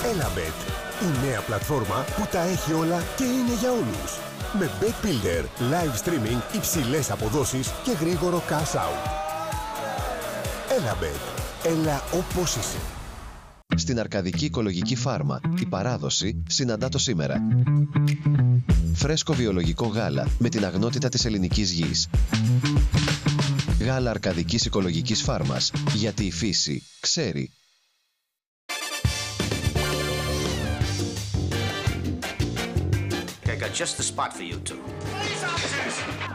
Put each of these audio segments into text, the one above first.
Elabet, η νέα πλατφόρμα που τα έχει όλα και είναι για όλους. Με Bet Builder, live streaming, υψηλές αποδόσεις και γρήγορο cash out. Elabet, έλα όπως είσαι. Στην Αρκαδική Οικολογική Φάρμα, η παράδοση συναντά το σήμερα. Φρέσκο βιολογικό γάλα με την αγνότητα της ελληνικής γης. Γάλα Αρκαδικής Οικολογικής Φάρμας, γιατί η φύση ξέρει. I got just the spot for you two. Police officers!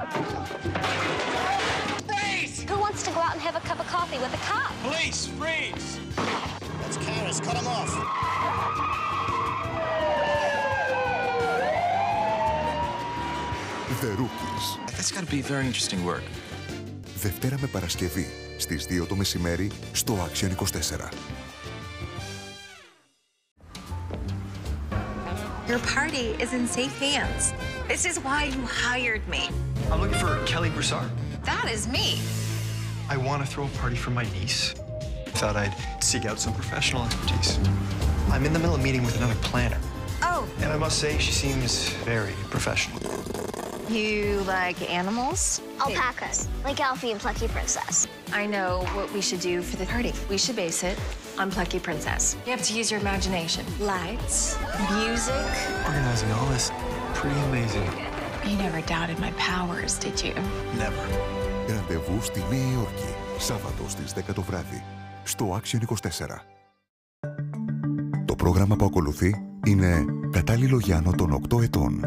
Freeze! Who wants to go out and have a cup of coffee with a cop? Police, freeze! That's Karis, cut him off. The Rookies. That's got to be very interesting work. Δευτέρα με Παρασκευή, στις 2 το μεσημέρι, στο Action 24. Your party is in safe hands. This is why you hired me. I'm looking for Kelly Broussard. That is me. I want to throw a party for my niece. Thought I'd seek out some professional expertise. I'm in the middle of meeting with another planner. Oh. And I must say, she seems very professional. You like animals? Alpacas, like Alfie and Plucky Princess. I know what we should do for the party. We should base it on Plucky Princess. You have to use your imagination. Lights, music. Organizing all this, pretty amazing. You never doubted my powers, did you? Never. Ραντεβού στη Νέα Υόρκη, Σάββατο στις 10 το βράδυ, στο Action 24. Το πρόγραμμα που ακολουθεί είναι κατάλληλο για άνω των 8 ετών.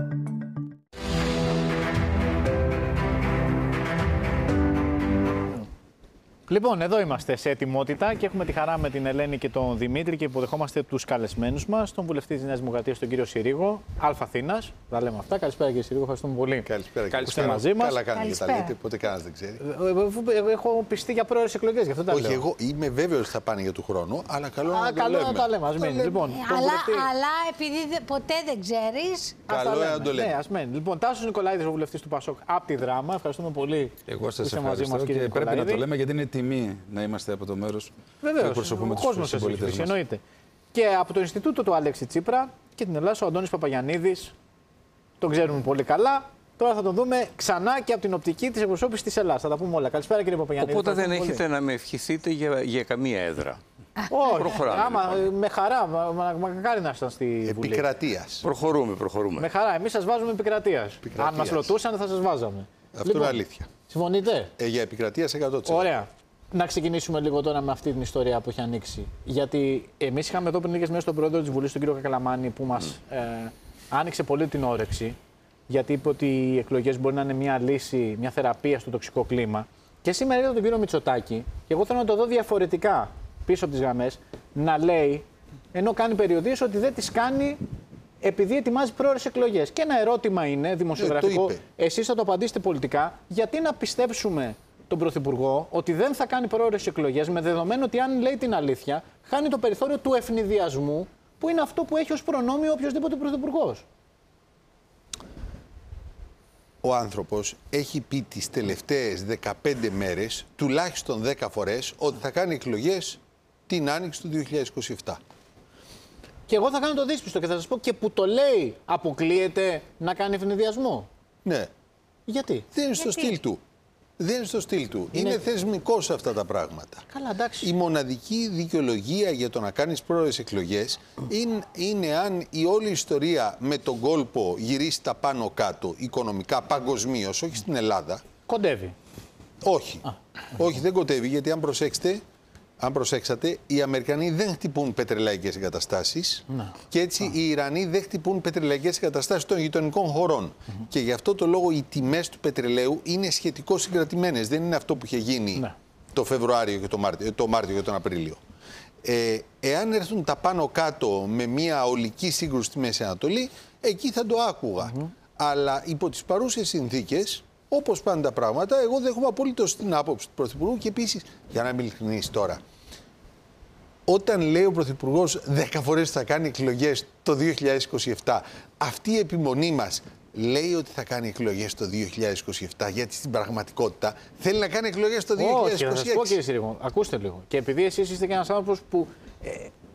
Λοιπόν, εδώ είμαστε σε ετοιμότητα και έχουμε τη χαρά με την Ελένη και τον Δημήτρη και υποδεχόμαστε τους καλεσμένους μας, τον βουλευτή της Νέας Δημοκρατίας, τον κύριο Συρίγο, Αθήνας. Τα λέμε αυτά. Καλησπέρα κύριε Συρίγο, ευχαριστούμε πολύ. Καλησπέρα. Είστε μαζί μας. Καλά κάνετε και τα λέτε, ποτέ κανένας δεν ξέρει. Έχω πιστεί για πρόορες εκλογές, γι' αυτό τα λέω. Όχι, εγώ είμαι βέβαιος ότι θα πάνε για του χρόνου, αλλά καλό να τα λέμε. Ας μείνει. Λοιπόν, αλλά επειδή ποτέ δεν ξέρεις. Καλό να το λέμε. Ναι, ας μένει. Λοιπόν, Τάσος Νικολαίδης, ο βουλευτής του ΠΑΣΟΚ από τη Δράμα. Ευχαριστούμε πολύ. Εγώ σας ευχαριστώ και πρέπει να το λέμε γιατί είναι τιμή να είμαστε από το μέρος που εκπροσωπούμε τους συμπολίτες μας. Εννοείται. Και από το Ινστιτούτο του Αλέξη Τσίπρα και την Ελλάδα, ο Αντώνης Παπαγιαννίδης. Τον ξέρουμε πολύ καλά. Τώρα θα τον δούμε ξανά και από την οπτική της εκπροσώπησης της Ελλάδας. Θα τα πούμε όλα. Καλησπέρα κύριε Παπαγιαννίδη. Οπότε δεν έχετε να με ευχηθείτε για καμία έδρα. Όχι, με χαρά. Μακάρι να ήσταν στη Βουλή. Επικρατείας. Προχωρούμε. Με χαρά. Εμείς σας βάζουμε επικρατείας. Αν μας ρωτούσαν θα σας βάζαμε. Αυτό είναι αλήθεια. Συμφωνείτε? Για επικρατείας 100%. Ωραία. Να ξεκινήσουμε λίγο τώρα με αυτή την ιστορία που έχει ανοίξει. Γιατί εμείς είχαμε εδώ πριν λίγες μέρες τον πρόεδρο της Βουλής, τον κύριο Κακαλαμάνη, που μας άνοιξε πολύ την όρεξη. Γιατί είπε ότι οι εκλογές μπορεί να είναι μια λύση, μια θεραπεία στο τοξικό κλίμα. Και σήμερα είδα τον κύριο Μητσοτάκη, και εγώ θέλω να το δω διαφορετικά πίσω από τις γραμμές, να λέει, ενώ κάνει περιοδίες, ότι δεν τις κάνει επειδή ετοιμάζει πρόορες εκλογές. Και ένα ερώτημα είναι δημοσιογραφικό, εσείς θα το απαντήσετε πολιτικά, γιατί να πιστέψουμε τον Πρωθυπουργό ότι δεν θα κάνει πρόορες εκλογές, με δεδομένο ότι αν λέει την αλήθεια, χάνει το περιθώριο του ευνηδιασμού, που είναι αυτό που έχει ως προνόμιο οποιοδήποτε Πρωθυπουργός. Ο άνθρωπος έχει πει τις τελευταίες 15 μέρες, τουλάχιστον 10 φορές, ότι θα κάνει εκλογές την άνοιξη του 2027. Και εγώ θα κάνω το δύσπιστο και θα σας πω και που το λέει αποκλείεται να κάνει ευνηδιασμό. Ναι. Γιατί? Δεν είναι στο στυλ του. Δεν είναι στο στυλ του. Είναι θεσμικό σε αυτά τα πράγματα. Καλά, εντάξει. Η μοναδική δικαιολογία για το να κάνεις πρόορες εκλογές είναι αν η όλη ιστορία με τον κόλπο γυρίσει τα πάνω κάτω οικονομικά παγκοσμίως, όχι στην Ελλάδα. Κοντεύει. Όχι. Όχι, δεν κοντεύει, γιατί αν προσέξατε, οι Αμερικανοί δεν χτυπούν πετρελαϊκές εγκαταστάσεις και έτσι οι Ιρανοί δεν χτυπούν πετρελαϊκές εγκαταστάσεις των γειτονικών χωρών. Και γι' αυτό το λόγο οι τιμές του πετρελαίου είναι σχετικώς συγκρατημένες. Δεν είναι αυτό που είχε γίνει το Φεβρουάριο και το Μάρτιο και τον Απρίλιο. Εάν έρθουν τα πάνω κάτω με μια ολική σύγκρουση στη Μέση Ανατολή, εκεί θα το άκουγα. Αλλά υπό τις παρούσες συνθήκες, όπως πάνε τα πράγματα, εγώ δέχομαι απολύτως την άποψη του Πρωθυπουργού και επίσης, για να είμαι ειλικρινής τώρα, όταν λέει ο Πρωθυπουργός 10 φορές θα κάνει εκλογές το 2027, αυτή η επιμονή μας λέει ότι θα κάνει εκλογές το 2027, γιατί στην πραγματικότητα θέλει να κάνει εκλογές το 2026. Όχι, θα σας πω κύριε Συρίγο, ακούστε λίγο. Και επειδή εσείς είστε και ένας άνθρωπος που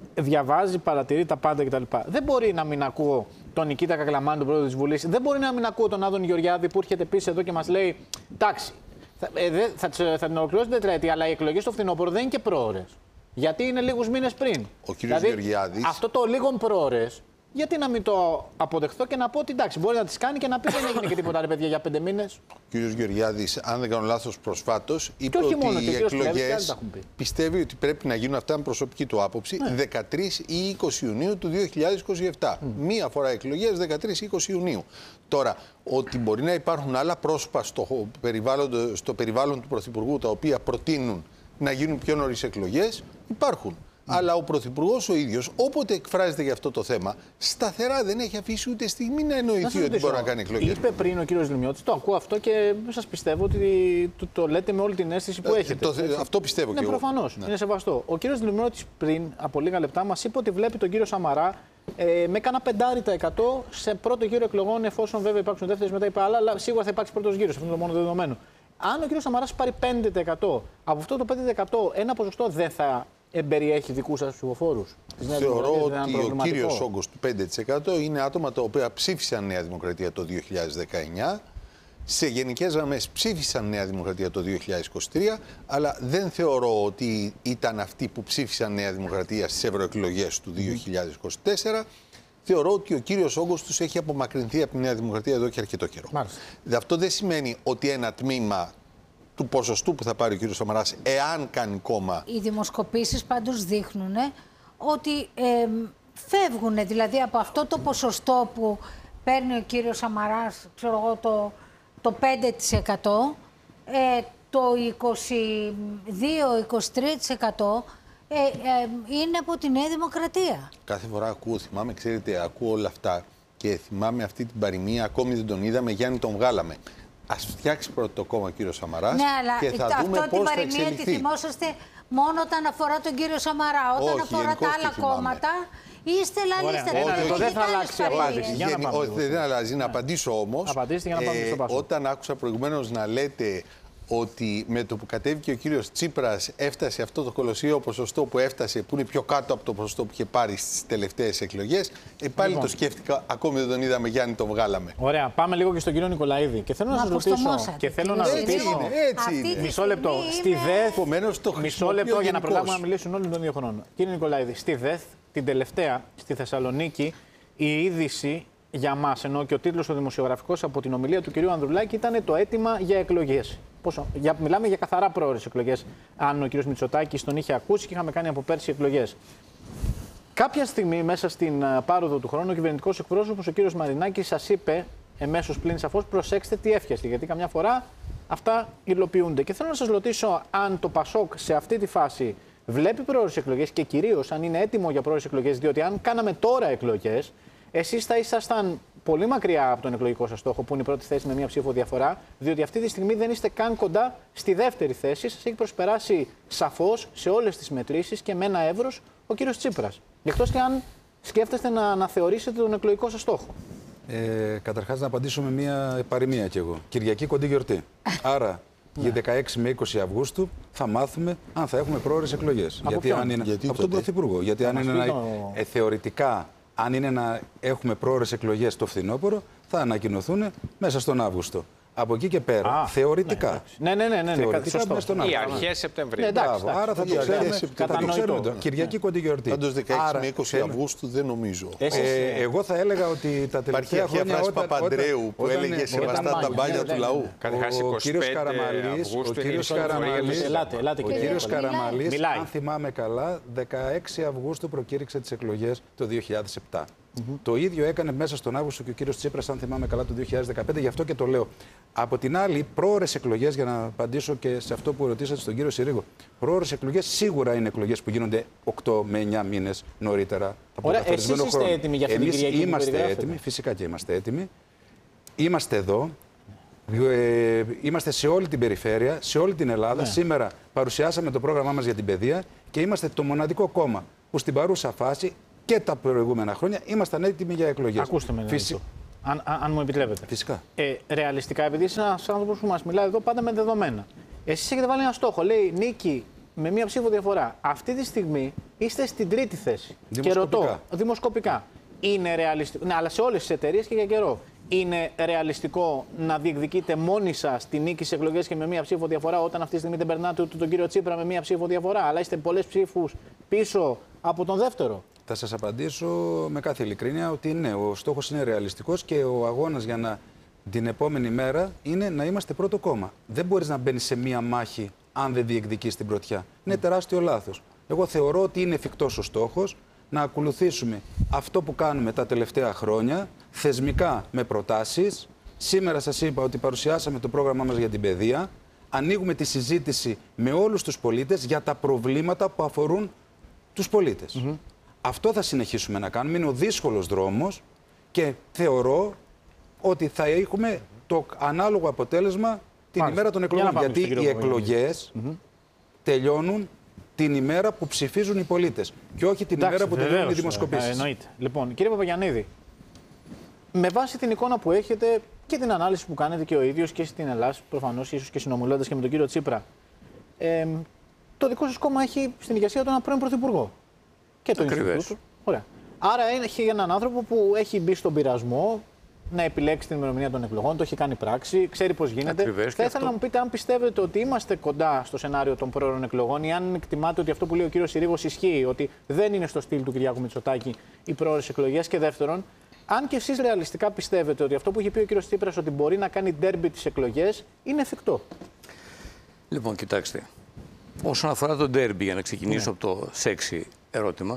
διαβάζει, παρατηρεί τα πάντα κτλ. Δεν μπορεί να μην ακούω τον Νικήτα Κακλαμάνη, τον πρόεδρο της Βουλής. Δεν μπορεί να μην ακούω τον Άδωνη Γεωργιάδη που έρχεται επίσης εδώ και μας λέει: εντάξει, θα την ολοκληρώσει την τετραετία, αλλά οι εκλογές στο φθινόπωρο δεν είναι και πρόωρες. Γιατί είναι λίγους μήνες πριν. Ο κύριος Γεωργιάδης. Αυτό το λίγων πρόωρες, γιατί να μην το αποδεχθώ και να πω ότι εντάξει, μπορεί να τις κάνει και να πει δεν έγινε και τίποτα, ρε παιδιά, για 5 μήνες. Ο κύριος Γεωργιάδης, αν δεν κάνω λάθος, προσφάτως είπε ότι οι εκλογές πιστεύει ότι πρέπει να γίνουν, αυτά είναι προσωπική του άποψη, 13 ή 20 Ιουνίου του 2027. Μία φορά εκλογές 13 ή 20 Ιουνίου. Τώρα, ότι μπορεί να υπάρχουν άλλα πρόσωπα στο περιβάλλον του Πρωθυπουργού τα οποία προτείνουν να γίνουν πιο νωρίς εκλογές, υπάρχουν. Αλλά ο Πρωθυπουργός ο ίδιος, όποτε εκφράζεται για αυτό το θέμα, σταθερά δεν έχει αφήσει ούτε στιγμή να εννοηθεί ότι μπορεί να κάνει εκλογές. Είπε πριν ο κύριος Λιμιώτης, το ακούω αυτό και σας πιστεύω ότι το λέτε με όλη την αίσθηση που έχετε. Αυτό πιστεύω και εγώ. Προφανώς, είναι σεβαστό. Ο κύριος Λιμιώτης πριν από λίγα λεπτά μας είπε ότι βλέπει τον κύριο Σαμαρά με κάνα 5% σε πρώτο γύρο εκλογών, εφόσον βέβαια υπάρξουν δεύτερες, μετά είπα άλλα, αλλά σίγουρα θα υπάρξει πρώτος γύρος. Αυτό είναι το μόνο δεδομένο. Αν ο κύριος Σαμαράς πάρει 5%, από αυτό το 5% ένα ποσοστό δεν θα εμπεριέχει δικούς σας ψηφοφόρους? Θεωρώ ότι ο κύριος όγκος του 5% είναι άτομα τα οποία ψήφισαν Νέα Δημοκρατία το 2019, σε γενικές γραμμές ψήφισαν Νέα Δημοκρατία το 2023, αλλά δεν θεωρώ ότι ήταν αυτοί που ψήφισαν Νέα Δημοκρατία στις ευρωεκλογές του 2024. Θεωρώ ότι ο κύριος όγκος τους έχει απομακρυνθεί από τη Νέα Δημοκρατία εδώ και αρκετό καιρό. Αυτό δεν σημαίνει ότι ένα τμήμα του ποσοστού που θα πάρει ο κύριος Σαμαράς, εάν κάνει κόμμα. Οι δημοσκοπήσεις πάντως δείχνουν ότι φεύγουν, δηλαδή από αυτό το ποσοστό που παίρνει ο κύριος Σαμαράς, ξέρω εγώ, το 5%, το 22-23% είναι από τη Νέα Δημοκρατία. Κάθε φορά ακούω, ακούω όλα αυτά και θυμάμαι αυτή την παροιμία, ακόμη δεν τον είδαμε, Γιάννη τον βγάλαμε. Ας φτιάξει πρώτο το κόμμα ο κύριος Σαμαράς, ναι, και θα δούμε πώς θα εξελιχθεί. Αυτή τη θυμόσαστε μόνο όταν αφορά τον κύριο Σαμαρά. Όταν αφορά τα άλλα κόμματα, είστε λαλίστε. Δεν θα αλλάξει η απάντηση. Δεν αλλάζει. Να απαντήσω όμως. Απαντήστε για να πάμε στο πάσο. Όταν άκουσα προηγουμένως να λέτε ότι με το που κατέβηκε ο κύριος Τσίπρας έφτασε αυτό το κολοσσιαίο ποσοστό που έφτασε, που είναι πιο κάτω από το ποσοστό που είχε πάρει στις τελευταίες εκλογές, πάλι το σκέφτηκα, ακόμη δεν τον είδαμε, Γιάννη, το βγάλαμε. Ωραία, πάμε λίγο και στον κύριο Νικολαίδη. Και θέλω να σας ρωτήσω. Έτσι είναι. Μισό λεπτό. Στη ΔΕΘ. Μισό λεπτό για να προλάβουμε να μιλήσουν όλοι τον ίδιο χρόνο. Κύριε Νικολαίδη, στη ΔΕΘ, την τελευταία, στη Θεσσαλονίκη, η είδηση για μας, ενώ και ο τίτλος ο δημοσιογραφικός από την ομιλία του κυρίου Ανδρουλάκη ήταν το αίτημα για εκλογές. Μιλάμε για καθαρά πρόορες εκλογές. Αν ο κ. Μητσοτάκης τον είχε ακούσει και είχαμε κάνει από πέρσι εκλογές. Κάποια στιγμή, μέσα στην πάροδο του χρόνου, ο κυβερνητικός εκπρόσωπος, ο κ. Μαρινάκης, σας είπε εμέσως πλην σαφώς: προσέξτε τι εύχεστε, γιατί καμιά φορά αυτά υλοποιούνται. Και θέλω να σας ρωτήσω αν το ΠΑΣΟΚ σε αυτή τη φάση βλέπει πρόορες εκλογές και κυρίως αν είναι έτοιμο για πρόορες εκλογές, διότι αν κάναμε τώρα εκλογές, εσείς θα ήσασταν πολύ μακριά από τον εκλογικό σας στόχο, που είναι η πρώτη θέση με μία ψήφο διαφορά, διότι αυτή τη στιγμή δεν είστε καν κοντά στη δεύτερη θέση. Σας έχει προσπεράσει σαφώς σε όλες τις μετρήσεις και με ένα εύρος ο κύριος Τσίπρας. Εκτός και αν σκέφτεστε να αναθεωρήσετε τον εκλογικό σας στόχο. Καταρχάς, να απαντήσω με μία παροιμία κι εγώ. Κυριακή κοντή γιορτή. Άρα, για 16 με 20 Αυγούστου θα μάθουμε αν θα έχουμε πρόορες εκλογές. Γιατί από τον Πρωθυπουργό. Γιατί αν είναι θεωρητικά. Αν είναι να έχουμε πρόορες εκλογές το φθινόπωρο, θα ανακοινωθούν μέσα στον Αύγουστο. Από εκεί και πέρα, θεωρητικά. Ναι. Θεωρητικά μέσα στον Αύγουστο. Οι αρχές Σεπτεμβρίου. Άρα θα το ξέρουμε. Κυριακή κοντή γιορτή. Πάντως 16 με 20 Αυγούστου δεν νομίζω. Εγώ θα έλεγα ότι τα τελευταία χρόνια. Υπάρχει μια φράση Παπαντρέου που έλεγε σεβαστά τα μπάνια του λαού. Ο κύριος Καραμαλής, αν θυμάμαι καλά, 16 Αυγούστου προκήρυξε τις εκλογές το 2007. Το ίδιο έκανε μέσα στον Αύγουστο και ο κύριος Τσίπρας, αν θυμάμαι καλά, το 2015. Γι' αυτό και το λέω. Από την άλλη, πρόορες εκλογές, για να απαντήσω και σε αυτό που ρωτήσατε στον κύριο Συρίγο, πρόορες εκλογές σίγουρα είναι εκλογές που γίνονται 8 με 9 μήνες νωρίτερα. Ωραία, εσείς είστε έτοιμοι για αυτή την Κυριακή? Είμαστε έτοιμοι, φυσικά και είμαστε έτοιμοι. Είμαστε εδώ. Είμαστε σε όλη την περιφέρεια, σε όλη την Ελλάδα. Ναι. Σήμερα παρουσιάσαμε το πρόγραμμά μας για την παιδεία και είμαστε το μοναδικό κόμμα που στην παρούσα φάση και τα προηγούμενα χρόνια ήμασταν έτοιμοι για εκλογές. Ακούστε με αν μου επιτρέπετε. Φυσικά. Ρεαλιστικά, επειδή είσαι ένας άνθρωπος που μας μιλάει εδώ πάντα με δεδομένα. Εσείς έχετε βάλει ένα στόχο, λέει νίκη με μία ψήφο διαφορά. Αυτή τη στιγμή είστε στην τρίτη θέση. Και ρωτώ, δημοσκοπικά, είναι ρεαλιστικό, ναι, αλλά σε όλες τις εταιρείες και για καιρό, είναι ρεαλιστικό να διεκδικείτε μόνοι σας τη νίκη σε εκλογές και με μία ψήφο διαφορά, όταν αυτή τη στιγμή δεν περνάτε ούτε τον κύριο Τσίπρα με μία ψήφο διαφορά, αλλά είστε πολλές ψήφους πίσω από τον δεύτερο? Θα σας απαντήσω με κάθε ειλικρίνεια ότι ναι, ο στόχος είναι ρεαλιστικός και ο αγώνας για την επόμενη μέρα είναι να είμαστε πρώτο κόμμα. Δεν μπορείς να μπαίνεις σε μία μάχη αν δεν διεκδικείς την πρωτιά. Είναι τεράστιο λάθος. Εγώ θεωρώ ότι είναι εφικτός ο στόχος να ακολουθήσουμε αυτό που κάνουμε τα τελευταία χρόνια, θεσμικά με προτάσεις. Σήμερα σας είπα ότι παρουσιάσαμε το πρόγραμμά μας για την παιδεία. Ανοίγουμε τη συζήτηση με όλους τους πολίτες για τα προβλήματα που αφορούν τους πολίτες. Αυτό θα συνεχίσουμε να κάνουμε. Είναι ο δύσκολος δρόμος και θεωρώ ότι θα έχουμε το ανάλογο αποτέλεσμα την ημέρα των εκλογών. Γιατί οι εκλογές τελειώνουν την ημέρα που ψηφίζουν οι πολίτες και όχι την ημέρα που τελειώνουν οι δημοσκοπήσεις. Εννοείται. Λοιπόν, κύριε Παπαγιαννίδη, με βάση την εικόνα που έχετε και την ανάλυση που κάνετε και ο ίδιος και στην Ελλάδα, προφανώς ίσως και συνομιλώντας και με τον κύριο Τσίπρα, το δικό σας κόμμα έχει στην ηγεσία του έναν πρώην πρωθυπουργό. Και το Ινστιτούτο του. Ωραία. Άρα έχει έναν άνθρωπο που έχει μπει στον πειρασμό να επιλέξει την ημερομηνία των εκλογών, το έχει κάνει πράξη, ξέρει πώς γίνεται. Ακριβώς, θα ήθελα να μου πείτε αν πιστεύετε ότι είμαστε κοντά στο σενάριο των πρόωρων εκλογών ή αν εκτιμάτε ότι αυτό που λέει ο κύριος Συρίγος ισχύει, ότι δεν είναι στο στυλ του Κυριάκου Μητσοτάκη οι πρόωρες εκλογές. Και δεύτερον, αν και εσείς ρεαλιστικά πιστεύετε ότι αυτό που έχει πει ο κύριος Τσίπρας, ότι μπορεί να κάνει ντέρμπι τις εκλογές, είναι εφικτό. Λοιπόν, κοιτάξτε. Όσον αφορά το ντέρμπι, για να ξεκινήσω από το σεξι ερώτημα,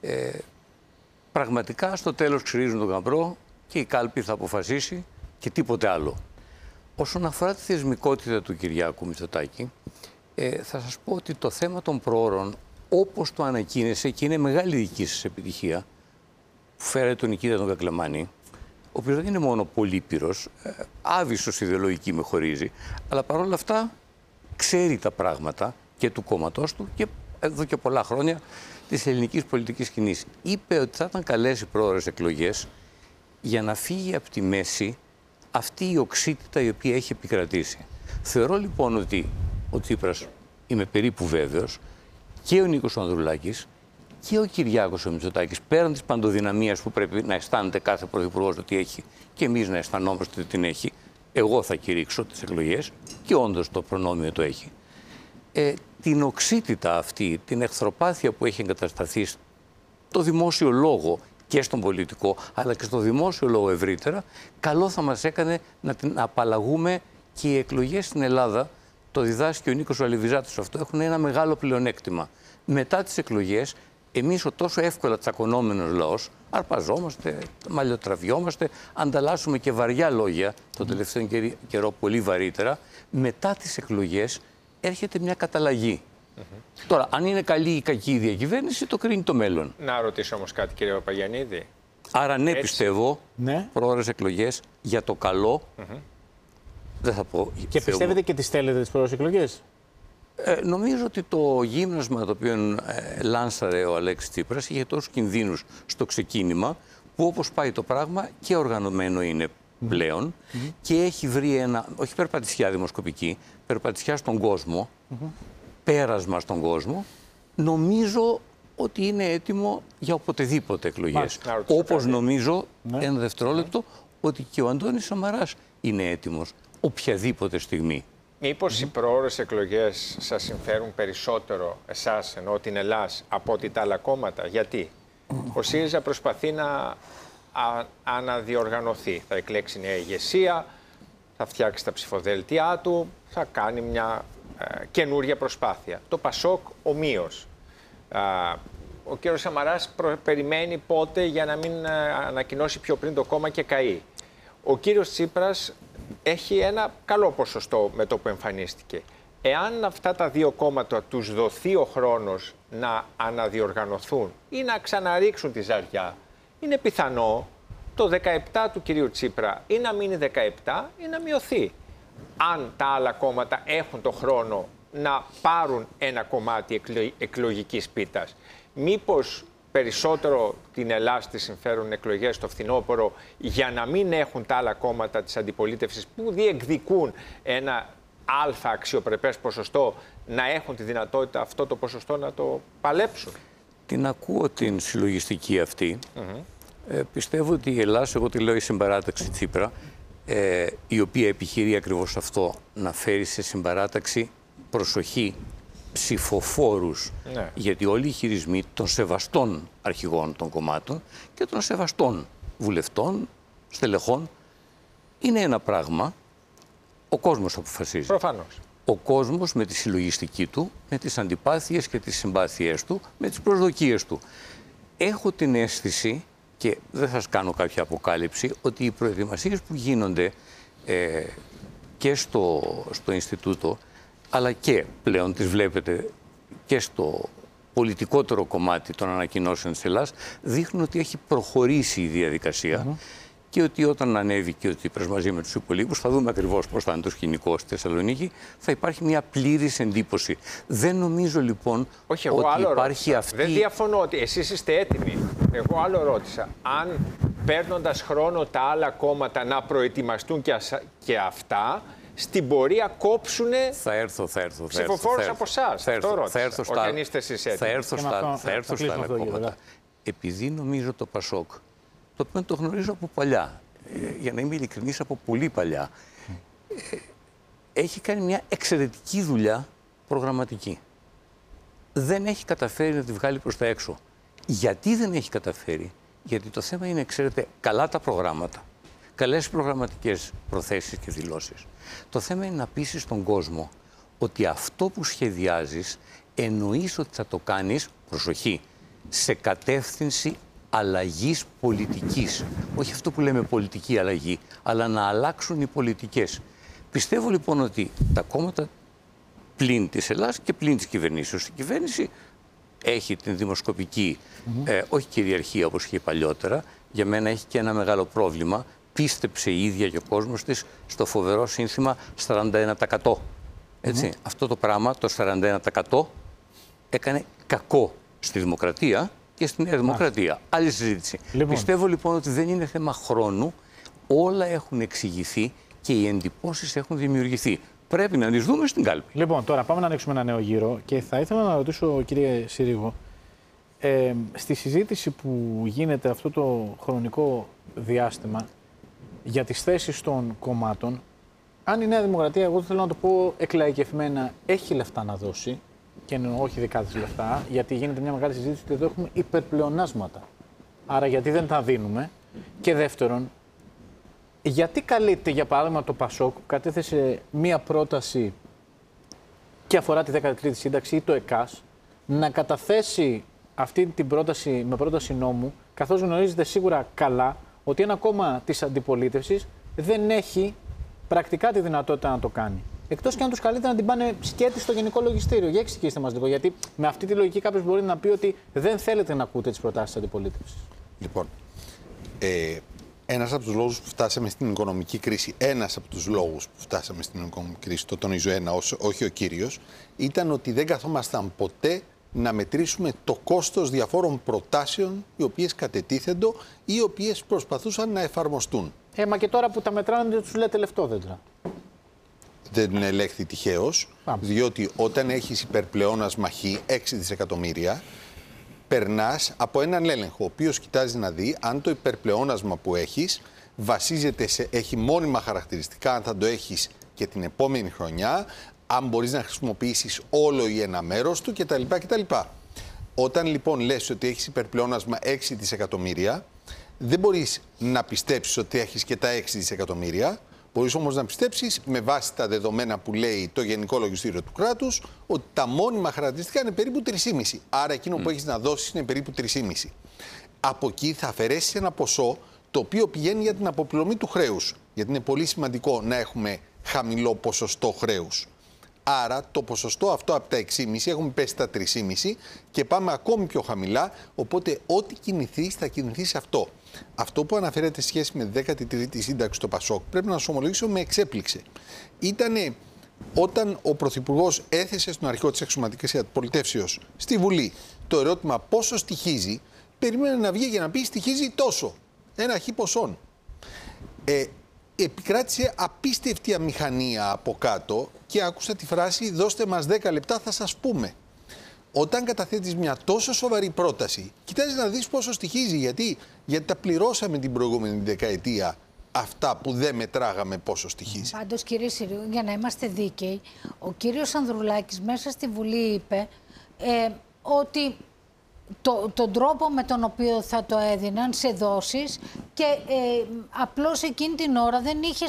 πραγματικά στο τέλος ξυρίζουν τον γαμπρό και η κάλπη θα αποφασίσει και τίποτε άλλο. Όσον αφορά τη θεσμικότητα του Κυριάκου Μητσοτάκη, θα σας πω ότι το θέμα των προώρων, όπως το ανακοίνησε, και είναι μεγάλη δική σας επιτυχία, που φέρε τον Νικήτα τον Κακλαμάνη, ο οποίος δεν είναι μόνο πολύπειρος, άβυσσος ιδεολογική με χωρίζει, αλλά παρόλα αυτά ξέρει τα πράγματα και του κόμματός του και εδώ και πολλά χρόνια της ελληνικής πολιτικής σκηνής. Είπε ότι θα ήταν καλές οι πρόωρες εκλογές για να φύγει από τη μέση αυτή η οξύτητα η οποία έχει επικρατήσει. Θεωρώ λοιπόν ότι ο Τσίπρας, είμαι περίπου βέβαιος, και ο Νίκος Ανδρουλάκης και ο Κυριάκος ο Μητσοτάκης, πέραν της παντοδυναμίας που πρέπει να αισθάνεται κάθε πρωθυπουργός ότι έχει και εμείς να αισθανόμαστε ότι την έχει, εγώ θα κηρύξω τις εκλογές και όντως το προνόμιο το έχει. Την οξύτητα αυτή, την εχθροπάθεια που έχει εγκατασταθεί στο δημόσιο λόγο και στον πολιτικό, αλλά και στο δημόσιο λόγο ευρύτερα, καλό θα μας έκανε να την απαλλαγούμε, και οι εκλογές στην Ελλάδα, το διδάσκει ο Νίκος Αλεβιζάτος αυτό, έχουν ένα μεγάλο πλεονέκτημα. Μετά τις εκλογές, εμείς ο τόσο εύκολα τσακωνόμενος λαός, αρπαζόμαστε, μαλλιοτραβιόμαστε, ανταλλάσσουμε και βαριά λόγια, τον τελευταίο καιρό πολύ βαρύτερα. Μετά τις εκλογές έρχεται μια καταλλαγή. Τώρα, αν είναι καλή ή κακή η διακυβέρνηση, το κρίνει το μέλλον. Να ρωτήσω όμως κάτι, κύριε Παπαγιαννίδη. Άρα ναι, πιστεύω, πρόωρες εκλογές για το καλό. Δεν θα πω. Και πιστεύετε και τις θέλετε τις πρόωρες εκλογές? Νομίζω ότι το γύμνασμα το οποίο λάνσαρε ο Αλέξης Τσίπρας είχε τόσους κινδύνους στο ξεκίνημα, που όπως πάει το πράγμα και οργανωμένο είναι πλέον και έχει βρει ένα, όχι περπατησιά δημοσκοπική, περπατησιά στον κόσμο, πέρασμα στον κόσμο, νομίζω ότι είναι έτοιμο για οποτεδήποτε εκλογές. Όπως νομίζω, ένα δευτερόλεπτο, ότι και ο Αντώνης Σαμαράς είναι έτοιμος οποιαδήποτε στιγμή. Μήπως οι προώρες εκλογές σας συμφέρουν περισσότερο εσάς, ενώ την Ελλάς, από ότι τα άλλα κόμματα? Γιατί ο ΣΥΡΙΖΑ προσπαθεί να αναδιοργανωθεί. Θα εκλέξει νέα ηγεσία, θα φτιάξει τα ψηφοδέλτια του, θα κάνει μια καινούργια προσπάθεια. Το ΠΑΣΟΚ ομοίως. Ο κ. Σαμαράς περιμένει πότε για να μην ανακοινώσει πιο πριν το κόμμα και καεί. Ο κύριος Τσίπρας έχει ένα καλό ποσοστό με το που εμφανίστηκε. Εάν αυτά τα δύο κόμματα τους δοθεί ο χρόνος να αναδιοργανωθούν ή να ξαναρίξουν τη ζαριά, είναι πιθανό το 17 του κυρίου Τσίπρα ή να μείνει 17 ή να μειωθεί. Αν τα άλλα κόμματα έχουν το χρόνο να πάρουν ένα κομμάτι εκλογικής πίτας. Μήπως περισσότερο την Ελλάδα τη συμφέρουν εκλογές στο φθινόπωρο, για να μην έχουν τα άλλα κόμματα της αντιπολίτευσης που διεκδικούν ένα αξιοπρεπές ποσοστό, να έχουν τη δυνατότητα αυτό το ποσοστό να το παλέψουν? την ακούω την συλλογιστική αυτή. Πιστεύω ότι η Ελλάς, εγώ τη λέω η συμπαράταξη Τσίπρα, η οποία επιχειρεί ακριβώς αυτό, να φέρει σε συμπαράταξη, προσοχή, ψηφοφόρους, γιατί όλοι οι χειρισμοί των σεβαστών αρχηγών των κομμάτων και των σεβαστών βουλευτών, στελεχών, είναι ένα πράγμα. Ο κόσμος αποφασίζει. Προφανώς. Ο κόσμος με τη συλλογιστική του, με τις αντιπάθειες και τις συμπάθειές του, με τις προσδοκίες του. Έχω την αίσθηση, και δεν σας κάνω κάποια αποκάλυψη, ότι οι προετοιμασίες που γίνονται και στο Ινστιτούτο, αλλά και πλέον τις βλέπετε και στο πολιτικότερο κομμάτι των ανακοινώσεων της Ελλάδας, δείχνουν ότι έχει προχωρήσει η διαδικασία και ότι όταν ανέβει και ο Τσίπρας μαζί με τους υπολείπους, θα δούμε ακριβώς πώς θα είναι το σκηνικό στη Θεσσαλονίκη, θα υπάρχει μια πλήρης εντύπωση. Δεν νομίζω λοιπόν ότι υπάρχει αυτή... Δεν διαφωνώ ότι εσείς είστε έτοιμοι. Εγώ άλλο ρώτησα. Αν παίρνοντας χρόνο τα άλλα κόμματα να προετοιμαστούν και αυτά, στην πορεία κόψουνε ψηφοφόρους από εσάς. Αυτό ρώτησα. Όταν είστε εσείς έτοιμοι. Θα έρθω στα άλλα κόμματα. Επειδή νομίζω το Πασόκ, το οποίο το γνωρίζω από παλιά, για να είμαι ειλικρινής, από πολύ παλιά, έχει κάνει μια εξαιρετική δουλειά προγραμματική. Δεν έχει καταφέρει να τη βγάλει προς τα έξω. Γιατί δεν έχει καταφέρει? Γιατί το θέμα είναι, ξέρετε, καλά τα προγράμματα, καλές προγραμματικές προθέσεις και δηλώσεις. Το θέμα είναι να πείσεις τον κόσμο ότι αυτό που σχεδιάζεις εννοείς ότι θα το κάνεις, προσοχή, σε κατεύθυνση αλλαγής πολιτικής. Όχι αυτό που λέμε πολιτική αλλαγή, αλλά να αλλάξουν οι πολιτικές. Πιστεύω λοιπόν ότι τα κόμματα πλην της Ελλάδας και πλην της κυβερνήσεως. Η κυβέρνηση έχει την δημοσκοπική, όχι κυριαρχία όπως είχε παλιότερα. Για μένα έχει και ένα μεγάλο πρόβλημα. Πίστεψε η ίδια και ο κόσμος της στο φοβερό σύνθημα 41%. Έτσι, αυτό το πράγμα, το 41%, έκανε κακό στη δημοκρατία και στη Νέα Δημοκρατία. Άλλη συζήτηση. Πιστεύω λοιπόν ότι δεν είναι θέμα χρόνου. Όλα έχουν εξηγηθεί και οι εντυπώσεις έχουν δημιουργηθεί. Πρέπει να τις δούμε στην κάλπη. Λοιπόν, τώρα πάμε να ανοίξουμε ένα νέο γύρο και θα ήθελα να ρωτήσω, κύριε Συρίγο, στη συζήτηση που γίνεται αυτό το χρονικό διάστημα για τις θέσεις των κομμάτων, αν η Νέα Δημοκρατία, εγώ θέλω να το πω εκλαϊκευμένα, έχει λεφτά να δώσει, και εννοώ όχι δικά της λεφτά, γιατί γίνεται μια μεγάλη συζήτηση ότι εδώ έχουμε υπερπλεονάσματα. Άρα γιατί δεν τα δίνουμε? Και δεύτερον, γιατί καλείται, για παράδειγμα, το Πασόκ που κατέθεσε μία πρόταση και αφορά τη 13η σύνταξη ή το ΕΚΑΣ, να καταθέσει αυτή την πρόταση με πρόταση νόμου, καθώς γνωρίζετε σίγουρα καλά ότι ένα κόμμα της αντιπολίτευσης δεν έχει πρακτικά τη δυνατότητα να το κάνει. Εκτός και αν τους καλείτε να την πάνε σκέτη στο Γενικό Λογιστήριο. Για εξηγήστε μας λίγο, γιατί με αυτή τη λογική κάποιος μπορεί να πει ότι δεν θέλετε να ακούτε τις προτάσεις της αντιπολίτευσης. Λοιπόν, ένας από τους λόγους που φτάσαμε στην οικονομική κρίση, το τονίζω όχι ο κύριος, ήταν ότι δεν καθόμασταν ποτέ να μετρήσουμε το κόστος διαφόρων προτάσεων οι οποίες κατετίθεντο ή οι οποίες προσπαθούσαν να εφαρμοστούν. Μα και τώρα που τα μετράνε τους λέτε λεφτόδεντρα. Δεν ελέγχθη τυχαίως, διότι όταν έχεις υπερπλεόνασμα χ, 6 δισεκατομμύρια, περνάς από έναν έλεγχο, ο οποίος κοιτάζει να δει αν το υπερπλεόνασμα που έχεις βασίζεται έχει μόνιμα χαρακτηριστικά, αν θα το έχεις και την επόμενη χρονιά, αν μπορείς να χρησιμοποιήσεις όλο ή ένα μέρος του κτλ. Όταν λοιπόν λες ότι έχεις υπερπλεόνασμα 6 δισεκατομμύρια, δεν μπορείς να πιστέψεις ότι έχεις και τα 6 δισεκατομμύρια. Μπορείς όμως να πιστέψεις με βάση τα δεδομένα που λέει το Γενικό Λογιστήριο του κράτους ότι τα μόνιμα χαρακτηριστικά είναι περίπου 3,5. Άρα εκείνο που έχεις να δώσεις είναι περίπου 3,5. Από εκεί θα αφαιρέσεις ένα ποσό το οποίο πηγαίνει για την αποπληρωμή του χρέους. Γιατί είναι πολύ σημαντικό να έχουμε χαμηλό ποσοστό χρέους. Άρα το ποσοστό αυτό από τα 6,5 έχουμε πέσει στα 3,5 και πάμε ακόμη πιο χαμηλά. Οπότε ό,τι κινηθείς θα κινηθείς αυτό. Αυτό που αναφέρεται σχέση με 13η σύνταξη στο Πασόκ, πρέπει να σου ομολογήσω, με εξέπληξε. Ήτανε όταν ο Πρωθυπουργός έθεσε στον αρχηγό της Εξωματικής Αντιπολιτεύσεως στη Βουλή το ερώτημα πόσο στοιχίζει, περίμενε να βγει για να πει στοιχίζει τόσο. Ένα χι ποσόν. Επικράτησε απίστευτη αμηχανία από κάτω και άκουσα τη φράση «δώστε μας 10 λεπτά θα σας πούμε». όταν καταθέτεις μια τόσο σοβαρή πρόταση, κοιτάζεις να δεις πόσο στοιχίζει. Γιατί τα πληρώσαμε την προηγούμενη δεκαετία αυτά που δεν μετράγαμε πόσο στοιχίζει. Πάντως, κύριε Συρίου, για να είμαστε δίκαιοι, ο κύριος Ανδρουλάκης μέσα στη Βουλή είπε ότι τον τρόπο με τον οποίο θα το έδιναν σε δόσεις και απλώς εκείνη την ώρα δεν είχε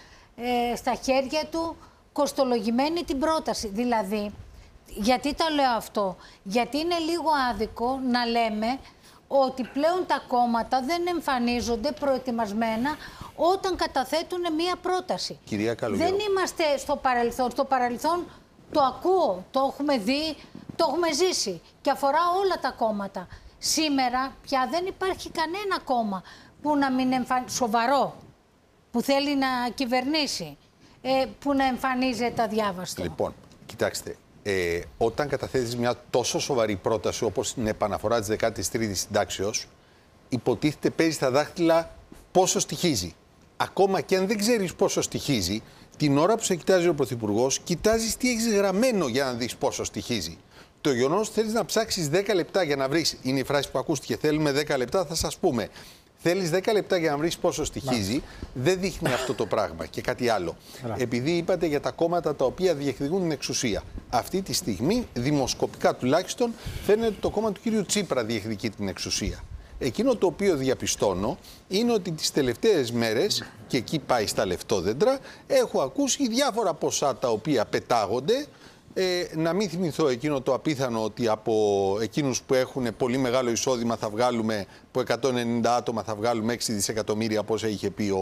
στα χέρια του κοστολογημένη την πρόταση. Δηλαδή, γιατί το λέω αυτό? Γιατί είναι λίγο άδικο να λέμε ότι πλέον τα κόμματα δεν εμφανίζονται προετοιμασμένα όταν καταθέτουν μία πρόταση. Κυρία Καλογέρο, δεν είμαστε στο παρελθόν. Στο παρελθόν το ακούω, το έχουμε δει, το έχουμε ζήσει και αφορά όλα τα κόμματα. Σήμερα πια δεν υπάρχει κανένα κόμμα που να μην σοβαρό, που θέλει να κυβερνήσει, που να εμφανίζεται αδιάβαστο. Λοιπόν, κοιτάξτε, όταν καταθέτεις μια τόσο σοβαρή πρόταση όπως την επαναφορά της 13ης συντάξεως, υποτίθεται παίζει στα δάχτυλα πόσο στοιχίζει. Ακόμα και αν δεν ξέρεις πόσο στοιχίζει, την ώρα που σε κοιτάζει ο Πρωθυπουργός, κοιτάζεις τι έχεις γραμμένο για να δεις πόσο στοιχίζει. Το γεγονός ότι θέλεις να ψάξεις 10 λεπτά για να βρεις, είναι η φράση που ακούστηκε, θέλουμε 10 λεπτά, θα σας πούμε. Θέλεις 10 λεπτά για να βρεις πόσο στοιχίζει, δεν δείχνει αυτό το πράγμα. Και κάτι άλλο. Επειδή είπατε για τα κόμματα τα οποία διεκδικούν την εξουσία. Αυτή τη στιγμή, δημοσκοπικά τουλάχιστον, φαίνεται ότι το κόμμα του κύριου Τσίπρα διεκδικεί την εξουσία. Εκείνο το οποίο διαπιστώνω είναι ότι τις τελευταίες μέρες, και εκεί πάει στα λεφτόδεντρα, έχω ακούσει διάφορα ποσά τα οποία πετάγονται. Να μην θυμηθώ εκείνο το απίθανο ότι από εκείνους που έχουν πολύ μεγάλο εισόδημα θα βγάλουμε, από 190 άτομα θα βγάλουμε 6 δισεκατομμύρια, όπως είχε πει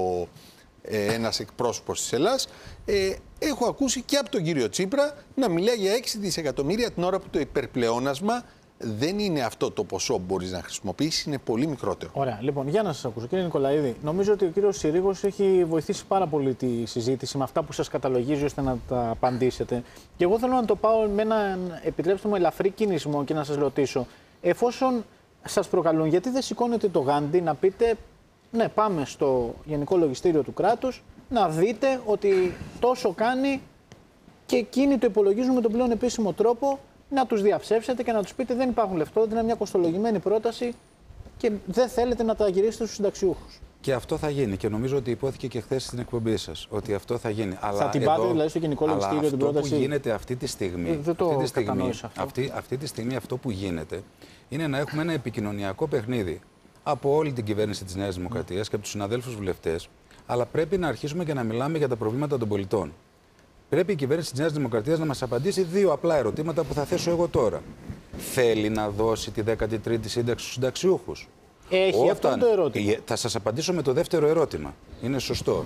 ένας εκπρόσωπος της Ελλάδας. Έχω ακούσει και από τον κύριο Τσίπρα να μιλάει για 6 δισεκατομμύρια την ώρα που το υπερπλεόνασμα δεν είναι αυτό το ποσό που μπορείς να χρησιμοποιήσεις, είναι πολύ μικρότερο. Ωραία. Λοιπόν, για να σας ακούσω. Κύριε Νικολαίδη, νομίζω ότι ο κύριος Συρίγος έχει βοηθήσει πάρα πολύ τη συζήτηση με αυτά που σας καταλογίζει ώστε να τα απαντήσετε. Και εγώ θέλω να το πάω με έναν, επιτρέψτε μου, ελαφρύ κινησμό και να σας ρωτήσω. Εφόσον σας προκαλούν, γιατί δεν σηκώνετε το γάντι να πείτε, ναι, πάμε στο Γενικό Λογιστήριο του κράτους, να δείτε ότι τόσο κάνει και εκείνοι το υπολογίζουν με τον πλέον επίσημο τρόπο, να τους διαψεύσετε και να τους πείτε δεν υπάρχουν λεφτό, είναι μια κοστολογημένη πρόταση και δεν θέλετε να τα γυρίσετε στους συνταξιούχους. Και αυτό θα γίνει και νομίζω ότι υπόθηκε και χθες στην εκπομπή σας ότι αυτό θα γίνει. Θα την πάτε δηλαδή στο Γενικό Λογιστήριο την πρόταση? Αυτό που γίνεται αυτή τη στιγμή, αυτή τη στιγμή αυτό που γίνεται είναι να έχουμε ένα επικοινωνιακό παιχνίδι από όλη την κυβέρνηση της Νέας Δημοκρατίας και από τους συναδέλφους βουλευτές, αλλά πρέπει να αρχίσουμε και να μιλάμε για τα προβλήματα των πολιτών. Πρέπει η κυβέρνηση της Νέας Δημοκρατίας να μας απαντήσει δύο απλά ερωτήματα που θα θέσω εγώ τώρα. Θέλει να δώσει τη 13η σύνταξη στους συνταξιούχους? Έχει αυτό το ερώτημα. Θα σας απαντήσω με το δεύτερο ερώτημα. Είναι σωστό.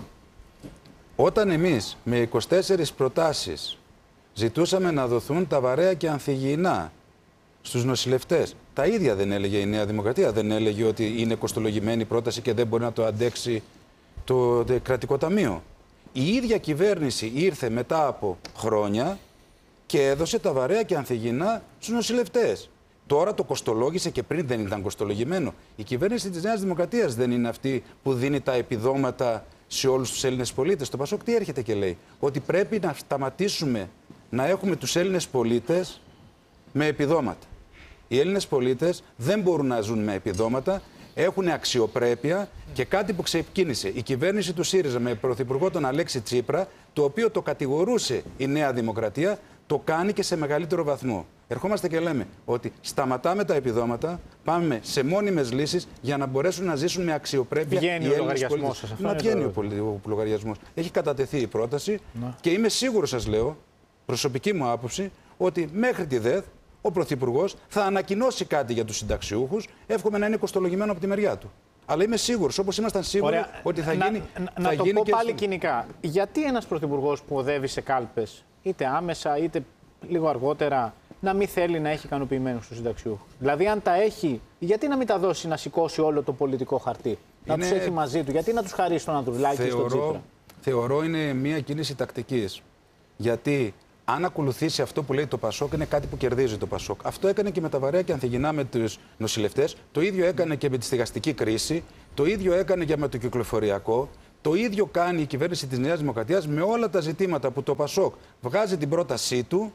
Όταν εμείς με 24 προτάσεις ζητούσαμε να δοθούν τα βαρέα και ανθυγιεινά στους νοσηλευτές, τα ίδια δεν έλεγε η Νέα Δημοκρατία? Δεν έλεγε ότι είναι κοστολογημένη πρόταση και δεν μπορεί να το αντέξει το κρατικό ταμείο? Η ίδια κυβέρνηση ήρθε μετά από χρόνια και έδωσε τα βαρέα και ανθυγιεινά στους νοσηλευτές. Τώρα το κοστολόγησε και πριν δεν ήταν κοστολογημένο. Η κυβέρνηση της Νέας Δημοκρατίας δεν είναι αυτή που δίνει τα επιδόματα σε όλους τους Έλληνες πολίτες. Το Πασόκ τι έρχεται και λέει? Ότι πρέπει να σταματήσουμε να έχουμε τους Έλληνες πολίτες με επιδόματα. Οι Έλληνες πολίτες δεν μπορούν να ζουν με επιδόματα, έχουν αξιοπρέπεια και κάτι που ξεκίνησε η κυβέρνηση του ΣΥΡΙΖΑ με πρωθυπουργό τον Αλέξη Τσίπρα, το οποίο το κατηγορούσε η Νέα Δημοκρατία, το κάνει και σε μεγαλύτερο βαθμό. Ερχόμαστε και λέμε ότι σταματάμε τα επιδόματα, πάμε σε μόνιμες λύσεις για να μπορέσουν να ζήσουν με αξιοπρέπεια οι Έλληνες πολίτες. Να βγαίνει ο λογαριασμός. Έχει κατατεθεί η πρόταση και είμαι σίγουρος, σας λέω, προσωπική μου άποψη, ότι μέχρι τη ΔΕΘ ο Πρωθυπουργός θα ανακοινώσει κάτι για τους συνταξιούχους. Εύχομαι να είναι κοστολογημένο από τη μεριά του. Αλλά είμαι σίγουρος, όπως ήμασταν σίγουροι, ότι θα γίνει. Να το πω πάλι κοινικά. Γιατί ένας Πρωθυπουργός που οδεύει σε κάλπες, είτε άμεσα είτε λίγο αργότερα, να μην θέλει να έχει ικανοποιημένους τους συνταξιούχους? Δηλαδή, αν τα έχει, γιατί να μην τα δώσει να σηκώσει όλο το πολιτικό χαρτί? Να τους έχει μαζί του, γιατί να τους χαρίσει τον Ανδρουλάκη και στον Τσίπρα? Θεωρώ είναι μια κίνηση τακτικής. Γιατί αν ακολουθήσει αυτό που λέει το Πασόκ, είναι κάτι που κερδίζει το Πασόκ. Αυτό έκανε και με τα βαρέα και ανθυγιεινά με τους νοσηλευτές. Το ίδιο έκανε και με τη στεγαστική κρίση. Το ίδιο έκανε και με το κυκλοφοριακό. Το ίδιο κάνει η κυβέρνηση της Νέας Δημοκρατίας με όλα τα ζητήματα που το Πασόκ βγάζει την πρότασή του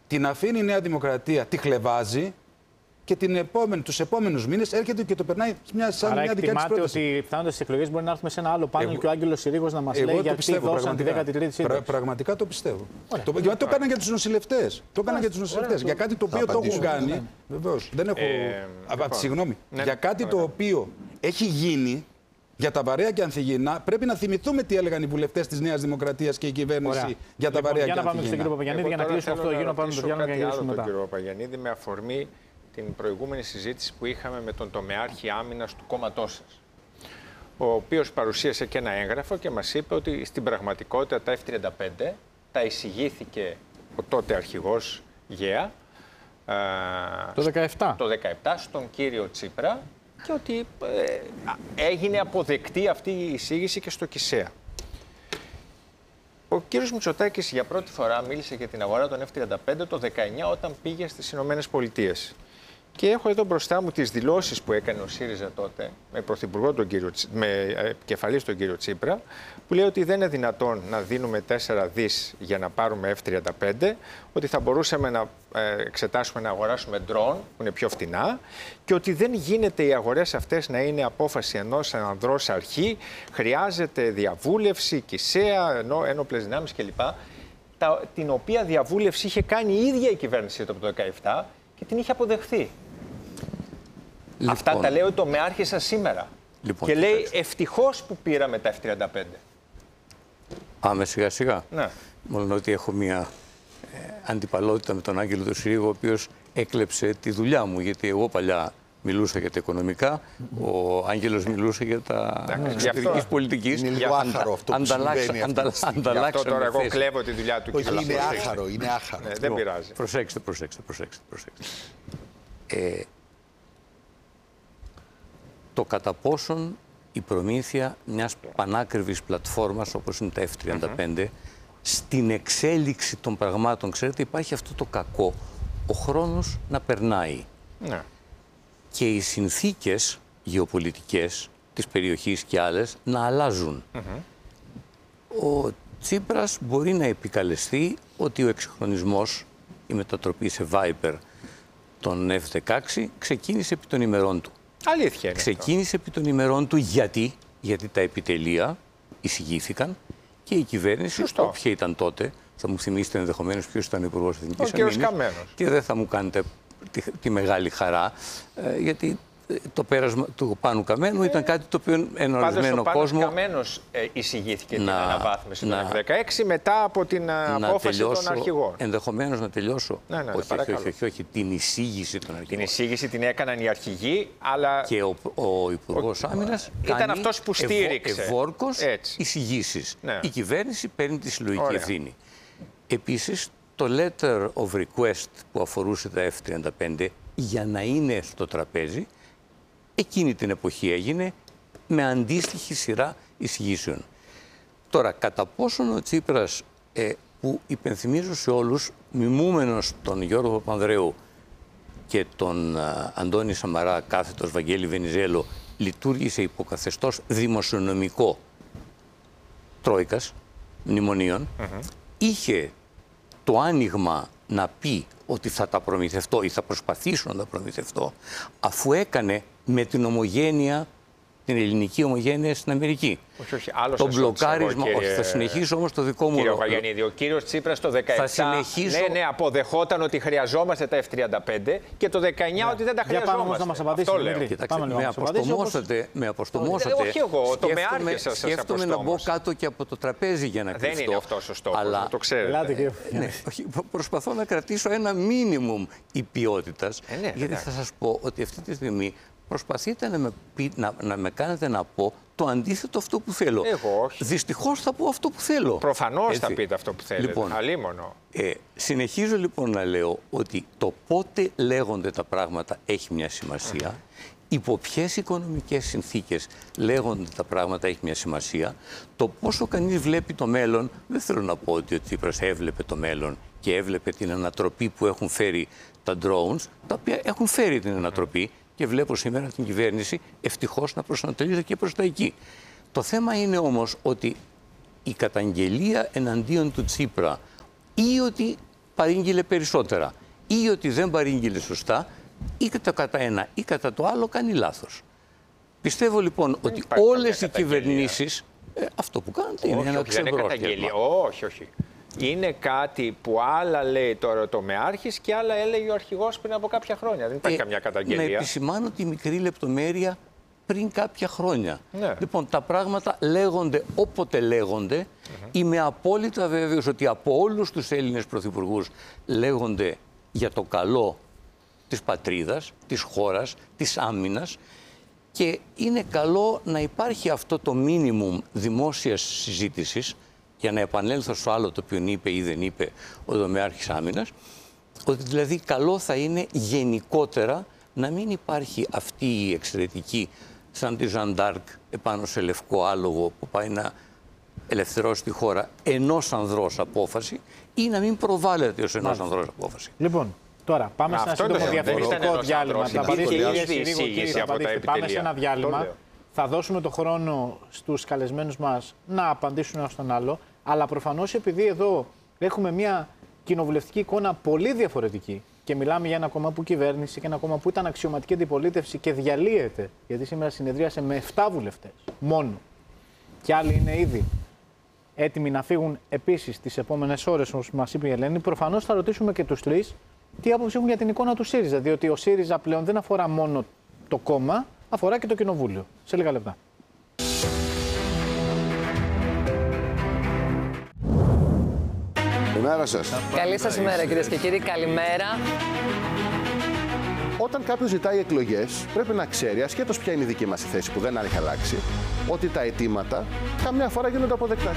Την αφήνει η Νέα Δημοκρατία, τη χλεβάζει και τους επόμενους μήνες έρχεται και το περνάει σαν μια δικιά της πρόταση. Ότι φτάνοντας στις εκλογές μπορεί να έρθουμε σε ένα άλλο πάνελ και ο Άγγελος Συρίγος να μας λέει γιατί δώσαν τη 13η σύνταξη. Πραγματικά το πιστεύω. Γιατί το έκαναν για τους νοσηλευτές. Για κάτι το οποίο το έχουν κάνει. Βεβαίως. Δεν έχω. Συγγνώμη. Για κάτι το οποίο έχει γίνει. Για τα βαρέα και ανθυγιεινά, πρέπει να θυμηθούμε τι έλεγαν οι βουλευτές της Νέας Δημοκρατίας και η κυβέρνηση για τα βαρέα και ανθυγιεινά. Για να πάμε στον κύριο Παπαγιαννίδη, για να κλείσουμε αυτό το γύρο, να πάμε στον διάλογο και να γυρίσουμε μετά. Τον κύριο Παπαγιαννίδη, με αφορμή την προηγούμενη συζήτηση που είχαμε με τον τομεάρχη άμυνας του κόμματός σας, ο οποίος παρουσίασε και ένα έγγραφο και μας είπε ότι στην πραγματικότητα τα F-35 τα εισηγήθηκε ο τότε αρχηγός Γέα το 17 στον κύριο Τσίπρα και ότι έγινε αποδεκτή αυτή η εισήγηση και στο ΚΙΣΕΑ. Ο κύριος Μητσοτάκης για πρώτη φορά μίλησε για την αγορά των F-35 το 19 όταν πήγε στις Ηνωμένες Πολιτείες. Και έχω εδώ μπροστά μου τις δηλώσεις που έκανε ο ΣΥΡΙΖΑ τότε με πρωθυπουργό με επικεφαλής τον κύριο Τσίπρα, που λέει ότι δεν είναι δυνατόν να δίνουμε 4 δις για να πάρουμε F-35, ότι θα μπορούσαμε να εξετάσουμε να αγοράσουμε ντρόν που είναι πιο φτηνά και ότι δεν γίνεται οι αγορές αυτές να είναι απόφαση ενός ανδρός αρχή, χρειάζεται διαβούλευση, ΚΙΣΕΑ, ένοπλες δυνάμεις κλπ. Την οποία διαβούλευση είχε κάνει η ίδια η κυβέρνηση το 2017 και την είχε αποδεχθεί. Λοιπόν, αυτά τα λέει ο τομεάρχης σας σήμερα. Λοιπόν, και λέει ευτυχώς που πήραμε τα F-35. Πάμε σιγά σιγά. Ναι. Μόνο ότι έχω μια αντιπαλότητα με τον Άγγελο του Συρίγο, ο οποίος έκλεψε τη δουλειά μου, γιατί εγώ παλιά μιλούσα για τα οικονομικά, ο Άγγελος μιλούσε για τα εξωτερικής πολιτικής. Είναι λίγο άχαρο αυτό που συμβαίνει. Γι' αυτό τώρα εγώ κλέβω τη δουλειά του. Όχι, είναι άχαρο, είναι άχαρο. Δεν πειράζει. Προσέξτε. Το κατά πόσον η προμήθεια μιας πανάκριβης πλατφόρμας όπως είναι τα F-35 στην εξέλιξη των πραγμάτων, ξέρετε, υπάρχει αυτό το κακό, ο χρόνος να περνάει. Ναι. Και οι συνθήκες γεωπολιτικές της περιοχής και άλλες να αλλάζουν. Ο Τσίπρας μπορεί να επικαλεστεί ότι ο εξυγχρονισμός, η μετατροπή σε Viper των F-16 ξεκίνησε επί των ημερών του. Αλήθεια είναι. Ξεκίνησε επί των ημερών του γιατί τα επιτελεία εισηγήθηκαν και η κυβέρνηση, όποια ήταν τότε, θα μου θυμίσετε ενδεχομένως ποιος ήταν υπουργός Εθνικής Αμήνης και δεν θα μου κάνετε τη μεγάλη χαρά, γιατί το πέρασμα του Πάνου Καμένου ήταν κάτι το οποίο ένα ορισμένο κόσμο... Πάντως ο Πάνος Καμένος εισηγήθηκε την αναβάθμιση των F-16 μετά από την απόφαση των αρχηγών. Ενδεχομένως να τελειώσω. Όχι, την εισήγηση των αρχηγών. Την εισήγηση την έκαναν οι αρχηγοί, αλλά... Και ο Υπουργός Άμυνας ήταν αυτός που στήριξε. Ευόρκος εισηγήσεις. Ναι. Η κυβέρνηση παίρνει τη συλλογική ευθύνη. Επίσης, το letter of request που αφορούσε τα F-35 για να είναι στο τραπέζι, εκείνη την εποχή έγινε με αντίστοιχη σειρά εισηγήσεων. Τώρα, κατά πόσον ο Τσίπρας, που υπενθυμίζω σε όλους, μιμούμενος τον Γιώργο Παπανδρέου και τον Αντώνη Σαμαρά, κάθετος Βαγγέλη Βενιζέλο, λειτουργήσε υποκαθεστώς δημοσιονομικό τρόικας, μνημονίων, είχε το άνοιγμα να πει ότι θα τα προμηθευτώ ή θα προσπαθήσω να τα προμηθευτώ, αφού έκανε με την ομογένεια, την ελληνική ομογένεια στην Αμερική. Όχι, άλλος το μπλοκάρισμα, όχι, θα συνεχίσω όμως το δικό μου. Κύριε Παπαγιαννίδη, ο κύριος Τσίπρας το 2017 ναι, αποδεχόταν ότι χρειαζόμαστε τα F-35 και το 2019 ότι δεν τα χρειαζόμαστε. Να μας απαντήσει, Κοιτάξτε, με αποστομώσατε. Όχι εγώ, το με σκέφτομαι να μπω κάτω και από το τραπέζι για να κρυφτώ. Δεν είναι αυτός ο στόχος, το ξέρετε. Προσπαθώ να κρατήσω ένα μίνιμουμ ποιότητας, γιατί θα σας πω ότι αυτή τη στιγμή προσπαθείτε να με κάνετε να πω το αντίθετο αυτό που θέλω. Εγώ όχι. Δυστυχώς θα πω αυτό που θέλω. Προφανώς θα πείτε αυτό που θέλετε. Λοιπόν, αλίμονο. Συνεχίζω λοιπόν να λέω ότι το πότε λέγονται τα πράγματα έχει μια σημασία. Υπό ποιες οικονομικές συνθήκες λέγονται τα πράγματα έχει μια σημασία. Το πόσο κανείς βλέπει το μέλλον, δεν θέλω να πω ότι ο Τσίπρας έβλεπε το μέλλον και έβλεπε την ανατροπή που έχουν φέρει τα drones, τα οποία έχουν φέρει την ανατροπή. Και βλέπω σήμερα την κυβέρνηση ευτυχώς να προσανατολίζεται και προς τα εκεί. Το θέμα είναι όμως ότι η καταγγελία εναντίον του Τσίπρα ή ότι παρήγγειλε περισσότερα. Ή ότι δεν παρήγγειλε σωστά, ή κατά ένα ή κατά το άλλο κάνει λάθος. Πιστεύω λοιπόν ότι όλες οι κυβερνήσεις αυτό που κάνετε είναι ένα ξεμπρόστιασμα. Όχι. Είναι κάτι που άλλα λέει τώρα ο τομεάρχης και άλλα έλεγε ο αρχηγός πριν από κάποια χρόνια. Δεν υπάρχει καμιά καταγγελία. Να επισημάνω τη μικρή λεπτομέρεια πριν κάποια χρόνια. Ναι. Λοιπόν, τα πράγματα λέγονται όποτε λέγονται. Είμαι απόλυτα βέβαιος ότι από όλους τους Έλληνες πρωθυπουργούς λέγονται για το καλό της πατρίδας, της χώρας, της άμυνας. Και είναι καλό να υπάρχει αυτό το μίνιμουμ δημόσιας συζήτησης, για να επανέλθω στο άλλο το οποίο είπε ή δεν είπε ο Δομεάρχης Άμυνας, ότι δηλαδή καλό θα είναι γενικότερα να μην υπάρχει αυτή η εξαιρετική σαν τη Ζαν Ντάρκ επάνω σε λευκό άλογο που πάει να ελευθερώσει τη χώρα ενός ανδρός απόφαση ή να μην προβάλλεται ως ενός ανδρός απόφαση. Λοιπόν, τώρα πάμε σε ένα σύντομο διαφορετικό διάλειμμα. Πάμε σε ένα διάλειμμα. Θα δώσουμε το χρόνο στους καλεσμένους μας να απαντήσουν ένα στον άλλο. Αλλά προφανώς επειδή εδώ έχουμε μια κοινοβουλευτική εικόνα πολύ διαφορετική και μιλάμε για ένα κόμμα που κυβέρνησε και ένα κόμμα που ήταν αξιωματική αντιπολίτευση και διαλύεται, γιατί σήμερα συνεδρίασε με 7 βουλευτές μόνο. Και άλλοι είναι ήδη έτοιμοι να φύγουν επίσης τις επόμενες ώρες, όπως μας είπε η Ελένη. Προφανώς θα ρωτήσουμε και τους τρεις τι άποψη έχουν για την εικόνα του ΣΥΡΙΖΑ. Διότι ο ΣΥΡΙΖΑ πλέον δεν αφορά μόνο το κόμμα, αφορά και το κοινοβούλιο. Σε λίγα λεπτά. Καλημέρα σας. Καλή σας ημέρα, κυρίες και κύριοι. Καλημέρα. Όταν κάποιος ζητάει εκλογές, πρέπει να ξέρει, ασχέτως ποια είναι η δική μας η θέση που δεν έχει αλλάξει, ότι τα αιτήματα καμιά φορά γίνονται αποδεκτά.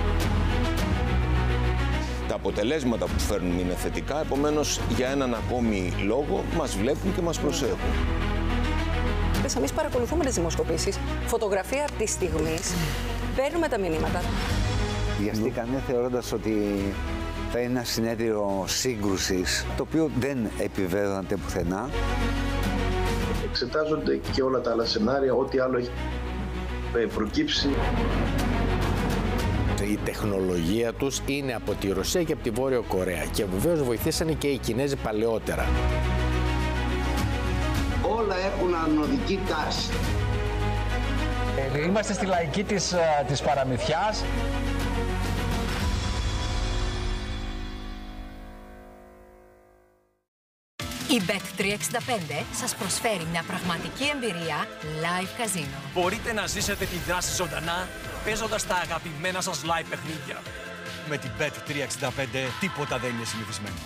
Τα αποτελέσματα που φέρνουν είναι θετικά, επομένως για έναν ακόμη λόγο μας βλέπουν και μας προσέχουν. Εμείς παρακολουθούμε τις δημοσκοπήσεις, φωτογραφία από τη στιγμή, παίρνουμε τα μηνύματα. Βιαστήκανε θεωρώντας ότι θα είναι ένα συνέδριο σύγκρουσης, το οποίο δεν επιβεβαιώνεται πουθενά. Εξετάζονται και όλα τα άλλα σενάρια, ό,τι άλλο έχει προκύψει. Η τεχνολογία τους είναι από τη Ρωσία και από τη Βόρεια Κορέα και βεβαίως βοηθήσανε και οι Κινέζοι παλαιότερα. Όλα έχουν ανωδική τάση. Είμαστε στη λαϊκή της παραμυθιάς. Η Bet365 σας προσφέρει μια πραγματική εμπειρία live casino. Μπορείτε να ζήσετε τη δράση ζωντανά παίζοντας τα αγαπημένα σας live παιχνίδια. Με την Bet365 τίποτα δεν είναι συνηθισμένο.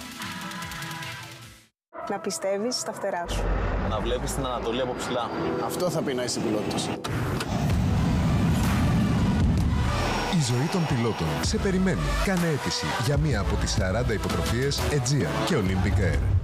Να πιστεύεις στα φτερά σου. Να βλέπεις την Ανατολή από ψηλά. Αυτό θα πει να είσαι πιλότος. Η ζωή των πιλότων σε περιμένει. Κάνε αίτηση για μία από τις 40 υποτροφίες Aegean και Olympic Air.